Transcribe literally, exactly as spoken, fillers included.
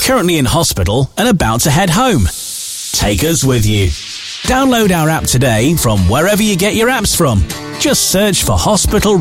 currently in hospital and about to head home? Take us with you. Download our app today from wherever you get your apps from. Just search for Hospital